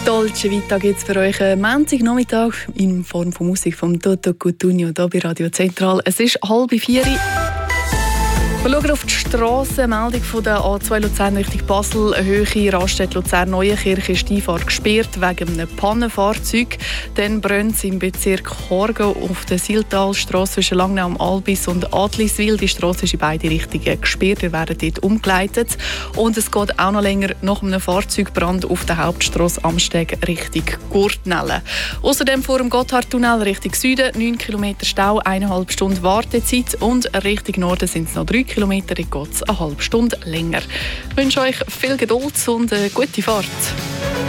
Dolce Vita gibt es für euch am Montagnachmittag in Form von Musik von Toto Cutugno hier bei Radio Zentral. Es ist 3:30. Wir schauen auf die Strassenmeldung von der A2 Luzern Richtung Basel. Höhe Raststätte Luzern-Neuenkirche ist die Einfahrt gesperrt wegen einem Pannenfahrzeug. Dann brennt es im Bezirk Horgen auf der Siltalstrasse zwischen Langnau am Albis und Adliswil. Die Strasse ist in beide Richtungen gesperrt. Wir werden dort umgeleitet. Und es geht auch noch länger nach einem Fahrzeugbrand auf der Hauptstrasse Amsteg Richtung Gurtnellen. Außerdem vor dem Gotthardtunnel Richtung Süden 9 Kilometer Stau, 1,5 Stunden Wartezeit. Und Richtung Norden sind es noch 3 Kilometer, dann geht es eine halbe Stunde länger. Ich wünsche euch viel Geduld und eine gute Fahrt.